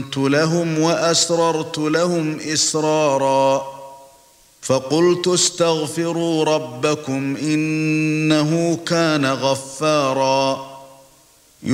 لهم وأسررت لهم إسرارا فقلت استغفروا ربكم إنه كان غفارا